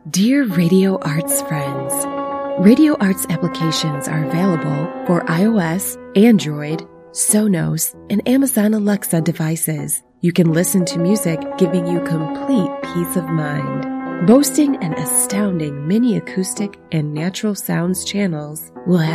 Dear Radio Arts friends, Radio Arts applications are available for iOS, Android, Sonos, and Amazon Alexa devices. You can listen to music, giving you complete peace of mind. Boasting an astounding mini acoustic and natural sounds channels will have